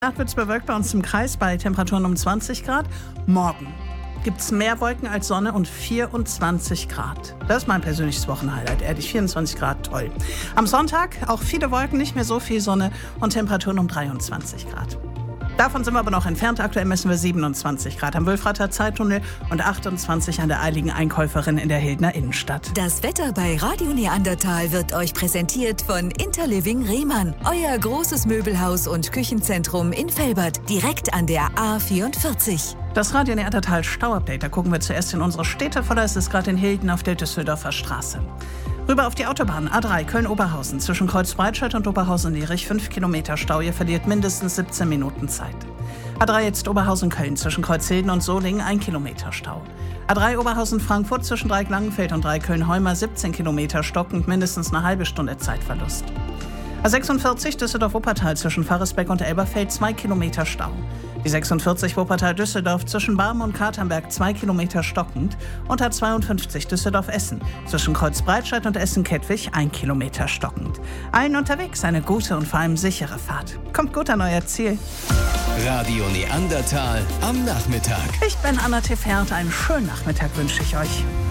Nacht wird es bewölkt bei uns im Kreis bei Temperaturen um 20 Grad. Morgen gibt es mehr Wolken als Sonne und 24 Grad. Das ist mein persönliches Wochenhighlight, ehrlich, 24 Grad, toll. Am Sonntag auch viele Wolken, nicht mehr so viel Sonne und Temperaturen um 23 Grad. Davon sind wir aber noch entfernt. Aktuell messen wir 27 Grad am Wülfrater Zeittunnel und 28 an der eiligen Einkäuferin in der Hildener Innenstadt. Das Wetter bei Radio Neandertal wird euch präsentiert von Interliving Rehmann. Euer großes Möbelhaus und Küchenzentrum in Velbert, direkt an der A44. Das Radio Neandertal Stauupdate, da gucken wir zuerst in unsere Städte. Voller ist es gerade in Hilden auf der Düsseldorfer Straße. Rüber auf die Autobahn A3 Köln-Oberhausen zwischen Kreuzbreitscheid und Oberhausen-Lierich 5 Kilometer Stau. Ihr verliert mindestens 17 Minuten Zeit. A3 jetzt Oberhausen-Köln zwischen Kreuzhilden und Solingen 1 Kilometer Stau. A3 Oberhausen-Frankfurt zwischen Dreieck-Langenfeld und Dreieck-Köln-Heuma 17 Kilometer stockend, mindestens eine halbe Stunde Zeitverlust. A46 Düsseldorf-Wuppertal zwischen Farresbeck und Elberfeld 2 Kilometer Stau. Die 46 Wuppertal-Düsseldorf zwischen Barmen und Katernberg 2 Kilometer stockend und A52 Düsseldorf-Essen zwischen Kreuzbreitscheid und Essen-Kettwig 1 Kilometer stockend. Allen unterwegs eine gute und vor allem sichere Fahrt. Kommt gut an euer Ziel. Radio Neandertal am Nachmittag. Ich bin Anna Tefert. Einen schönen Nachmittag wünsche ich euch.